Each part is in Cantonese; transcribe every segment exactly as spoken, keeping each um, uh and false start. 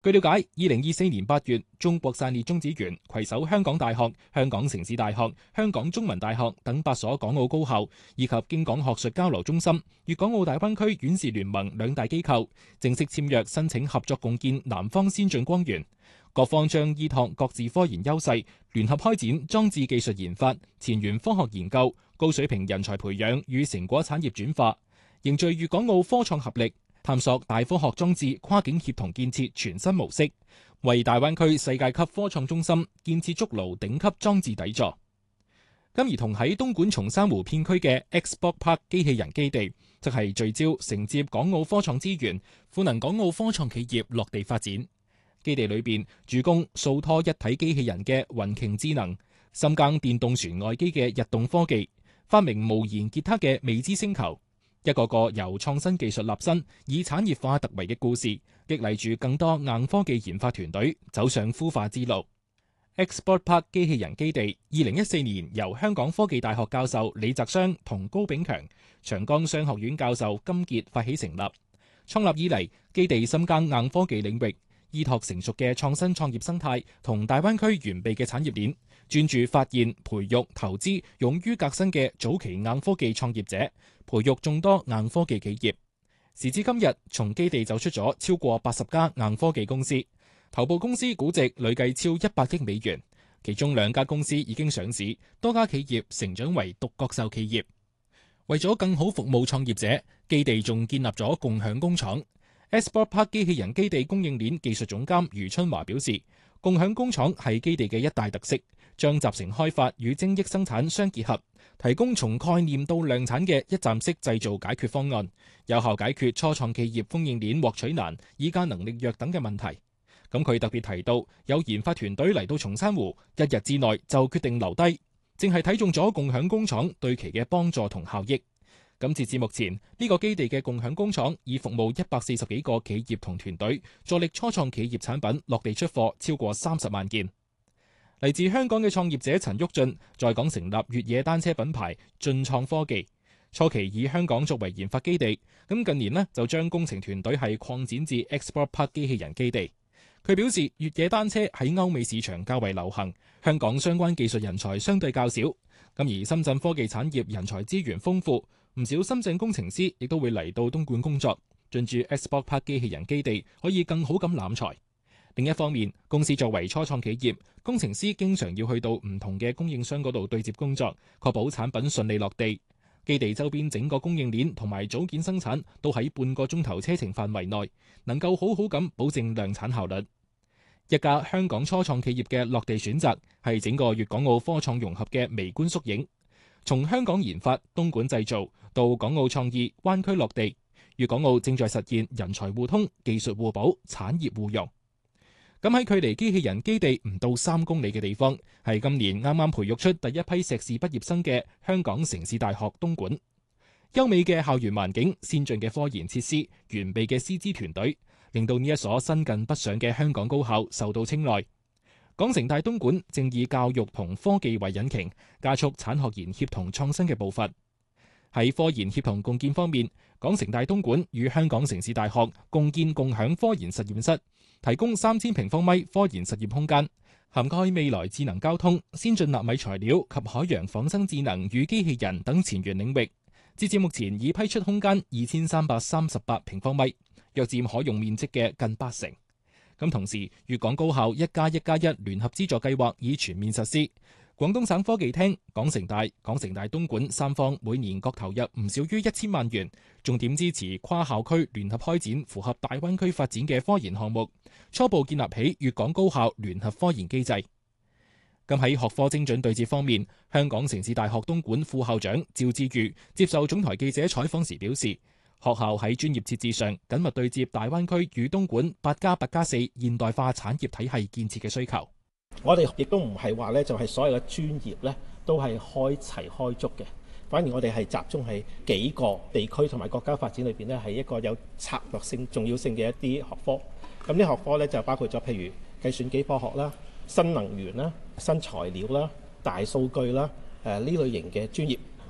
據了解，二零二四年八月，中國散裂中子源攜手香港大學、香港城市大學、香港中文大學等八所港澳高校，以及京港學術交流中心、粵港澳大灣區院士聯盟兩大機構正式簽約申請合作共建南方先進光源。各方將依託各自科研優勢，聯合開展裝置技術研發、前沿科學研究、高水平人才培養與成果產業轉化，凝聚粵港澳科創合力，探索大科學裝置跨境協同建設全新模式，為大灣區世界級科創中心建設築牢頂級裝置底座。咁而同喺東莞松山湖片區嘅 Xbox Park 機器人基地，則係聚焦承接港澳科創資源，賦能港澳科創企業落地發展。基地裏邊主攻數拖一體機器人嘅雲鯨智能，深耕電動船外機嘅日動科技，發明無言吉他嘅未知星球，一個個由創新技術立身，以產業化突圍嘅故事，激勵住更多硬科技研發團隊走上孵化之路。Xbox Park 機器人基地二零一四年由香港科技大學教授李澤湘同高炳強、長江商學院教授金傑發起成立。創立以嚟，基地深耕硬科技領域，依託成熟嘅創新創業生態同大灣區完備嘅產業鏈，專注發現、培育、投資勇於革新嘅早期硬科技創業者，培育眾多硬科技企業。時至今日，從基地走出咗超過八十家硬科技公司，頭部公司估值累計超一百億美元，其中兩家公司已經上市，多家企業成長為獨角獸企業。為咗更好服務創業者，基地仲建立咗共享工廠。Xbox Park 機器人基地供應鏈技術總監余春華表示，共享工廠係基地嘅一大特色，將集成開發與精益生產相結合，提供從概念到量產嘅一站式製造解決方案，有效解決初創企業供應鏈獲取難、議價能力弱等嘅問題。咁佢特別提到，有研發團隊嚟到松山湖，一日之內就決定留低，正係睇中咗共享工廠對其嘅幫助同效益。咁截至目前，呢個基地嘅共享工廠已服務一百四十幾個企業同團隊，助力初創企業產品落地出貨超過三十萬件。嚟自香港嘅創業者陳旭俊在港成立越野單車品牌進創科技，初期以香港作為研發基地，咁近年呢就將工程團隊係擴展至 Xbox Park 機器人基地。佢表示，越野單車喺歐美市場較為流行，香港相關技術人才相對較少。咁而深圳科技產業人才資源豐富，唔少深圳工程師亦都會嚟到東莞工作，進駐 Xbox Park 機器人基地，可以更好咁攬才。另一方面，公司作為初創企業，工程師經常要去到唔同嘅供應商嗰度對接工作，確保產品順利落地。基地周邊整個供應鏈同埋組件生產都喺半個鐘頭車程範圍內，能夠好好咁保證量產效率。一家香港初創企業嘅落地選擇係整個粵港澳科創融合嘅微觀縮影。從香港研發、東莞製造到港澳創意、灣區落地，粵港澳正在實現人才互通、技術互補、產業互融。咁喺距離機器人基地唔到三公里嘅地方，係今年啱啱培育出第一批碩士畢業生嘅香港城市大學東莞。優美嘅校園環境、先進嘅科研設施、完備嘅師資團隊，令到呢一所新近北上嘅香港高校受到青睞。港城大東莞正以教育同科技為引擎，加速產學研協同創新嘅步伐。喺科研協同共建方面，港城大東莞與香港城市大學共建共享科研實驗室，提供三千平方米科研實驗空間，涵蓋未來智能交通、先進納米材料及海洋仿生智能與機器人等前沿領域。截至目前已批出空間二千三百三十八平方米，約佔可用面積嘅近八成。咁同時，粵港高校一加一加一聯合資助計劃已全面實施。廣東省科技廳、港城大、港城大東莞三方每年各投入唔少於一千萬元，重點支持跨校區聯合開展符合大灣區發展嘅科研項目，初步建立起粵港高校聯合科研機制。咁喺學科精準對接方面，香港城市大學東莞副校長趙志宇接受總台記者採訪時表示，學校喺專業設置上緊密對接大灣區與東莞八加八加四現代化產業體系建設嘅需求。 我哋亦都唔係話咧，就係所有嘅專業咧都係開齊開足嘅，反而我哋係集中喺幾個地區同埋國家發展裏邊咧，係一個有策略性、重要性嘅一啲學科。咁呢學科咧就包括咗譬如計算機科學啦、新能源啦、新材料啦、大數據啦，誒呢類型嘅專業。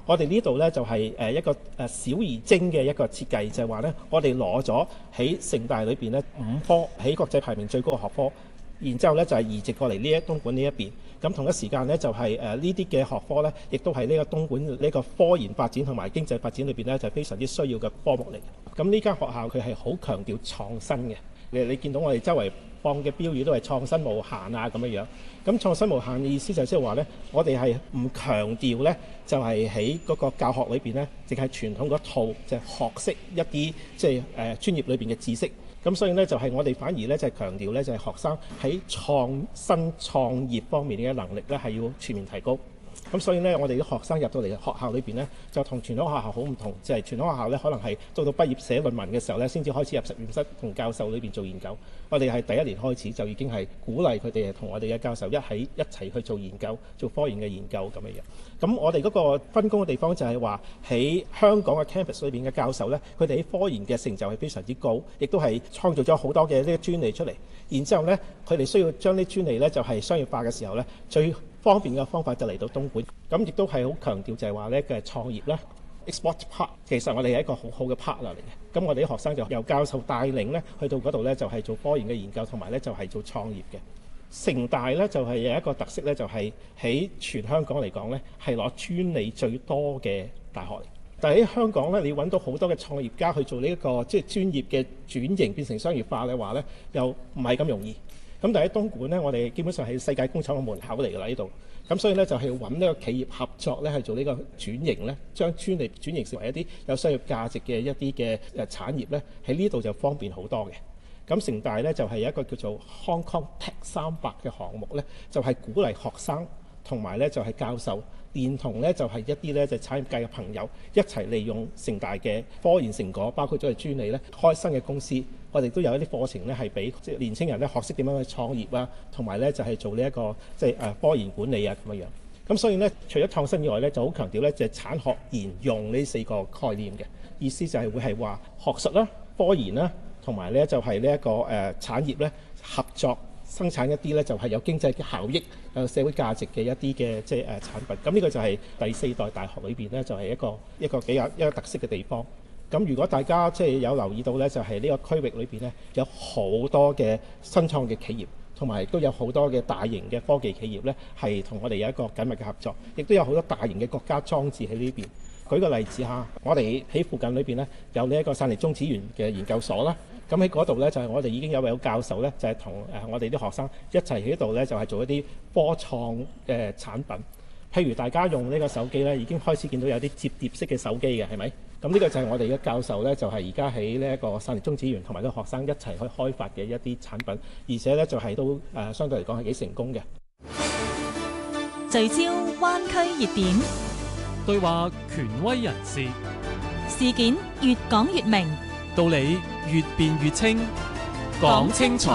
我哋呢度呢，就係誒一個誒小而精嘅一個設計，就係話呢，我哋攞咗喺城大裏邊呢五科喺國際排名最高嘅學科，然之後呢，就係移植過嚟呢一東莞呢一邊。咁同一時間呢，就係誒呢啲嘅學科呢，亦都係呢個東莞呢個科研發展同埋經濟發展裏邊呢，就係非常之需要嘅科目嚟嘅。咁呢間學校佢係好強調創新嘅。你你見到我哋周圍放嘅標語都係創新無限啊咁樣樣。咁創新無限嘅意思就係即係話呢，我哋係唔強調呢，就係喺嗰個教學裏邊呢，淨係傳統嗰套就係學識一啲即係誒專業裏邊嘅知識。咁所以呢，就係我哋反而呢，就係強調呢，就係學生喺創新創業方面嘅能力呢，係要全面提高。咁所以呢，我哋啲學生入到嚟學校裏邊呢，就同傳統學校好唔同，就係傳統學校呢，可能係到到畢業寫論文嘅時候呢，先至開始入實驗室同教授裏邊做研究。我哋係第一年開始就已經係鼓勵佢哋同我哋嘅教授一起一齊去做研究，做科研嘅研究咁樣樣。咁我哋嗰個分工嘅地方就係話喺香港嘅 campus 裏邊嘅教授呢，佢哋喺科研嘅成就係非常之高，亦都係創造咗好多嘅呢啲專利出嚟。然之後呢，佢哋需要將啲專利呢，就係商業化嘅時候呢，最方便嘅方法就嚟到東莞。咁亦都係好強調就係話呢嘅創業啦 ，export part 其實我哋係一個好好嘅 partner 嚟嘅。咁我哋啲學生就由教授帶領呢，去到嗰度呢，就係做科研嘅研究，同埋呢就係做創業嘅。城大呢，就係有一個特色呢，就係喺全香港嚟講呢，係攞專利最多嘅大學嚟。但係喺香港呢，你揾到好多嘅創業家去做呢一個即係專業嘅轉型變成商業化嘅話呢，又唔係咁容易。咁但係喺東莞呢，我哋基本上係世界工廠嘅門口嚟㗎啦呢度。咁所以呢，就係揾呢個企業合作呢，去做呢個轉型呢，將專利轉型成為一啲有商業價值嘅一啲嘅誒產業呢，喺呢度就方便好多嘅。咁城大呢，就係一個叫做 Hong Kong Tech 三百嘅項目呢，就係鼓勵學生同埋呢就係教授，連同呢就係一啲呢就產業界嘅朋友一齊利用城大嘅科研成果，包括咗係專利呢，開新嘅公司。我哋都有一啲課程呢，係俾即係年青人呢學識點樣去創業啊，同埋呢就係做呢一個即係誒科研管理啊咁樣樣。咁所以呢，除咗創新以外呢，就好強調呢就係產學研用呢四個概念嘅意思，就係會係話學術啦、科研啦，同埋呢就係呢一個誒產業呢合作生產一啲呢就係有經濟嘅效益、有社會價值嘅一啲嘅即係誒產品。咁呢個就係第四代大學裏邊呢，就係一個一個幾有一個特色嘅地方。咁如果大家即係有留意到呢，就係呢個區域裏邊呢，有好多嘅新創嘅企業，同埋都有好多嘅大型嘅科技企業呢，係同我哋有一個緊密嘅合作，亦都有好多大型嘅國家裝置喺呢邊。舉個例子嚇，我哋喺附近裏邊呢，有呢一個散裂中子源嘅研究所啦。咁喺嗰度呢，就係我哋已經有位教授呢，就係同誒我哋啲學生一齊喺度呢，就係做一啲科創嘅產品。譬如大家用呢個手機呢，已經開始見到有啲摺疊式嘅手機嘅，係咪？咁呢個就係我哋嘅教授呢，就係而家喺呢一個散裂中子源同埋啲學生一齊去開發嘅一啲產品，而且呢，就係都誒相對嚟講係幾成功嘅。 聚焦灣區熱點， 對話權威人士， 事件越講越明， 道理越辯越清，講清楚。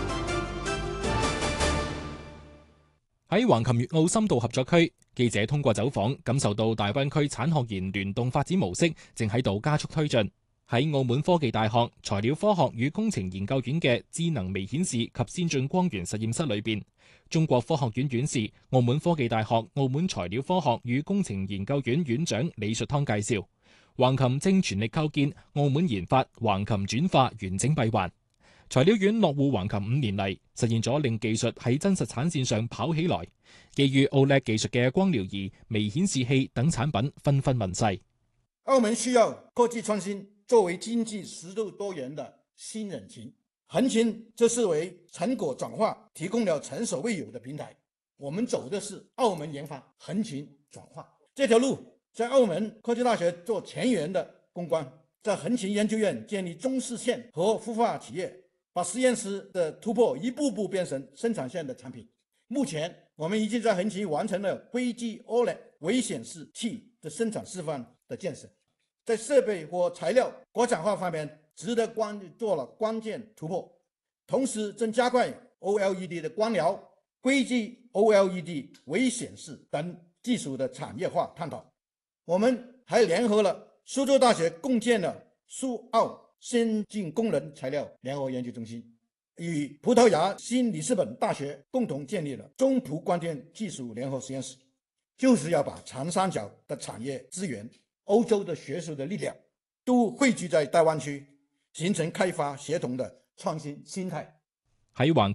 喺橫琴粵澳深度合作區，記者通過走訪，感受到大灣區產學研聯動發展模式正喺度加速推進。喺澳門科技大學材料科學與工程研究院嘅智能微顯示及先進光源實驗室裏邊，中國科學院院士、澳門科技大學澳門材料科學與工程研究院院長李術湯介紹，橫琴正全力構建澳門研發橫琴轉化完整閉環。材料院落戶橫琴五年嚟，實現咗令技術喺真實產線上跑起來。基於 O L E D 技術嘅光療儀、微顯示器等產品紛紛問世。 澳門需要科技創新作為經濟適度多元的新引擎，橫琴則是為成果轉化提供了前所未有的平台。我們走的是澳門研發橫琴轉化這條路，在澳門科技大學做前沿的攻關，在橫琴研究院建立中試線和孵化企業，把實驗室的突破一步步變成生產線的產品。目前我們已經在橫琴完成了硅基 O L E D 微顯示器的生產示範的建設，在設備和材料國產化方面值得關做了關鍵突破，同時正加快 O L E D 的光療、硅基 O L E D 微顯示等技術的產業化探討。我們還聯合了蘇州大學共建了蘇澳先進工人材料聯合研究中心，與葡萄牙新里斯本大學共同建立了中葡光電技術聯合實驗室。 就是要把長三角的產業資源、歐洲的學術的力量都匯聚在大灣區，形成開發協同的創新心態。 喺橫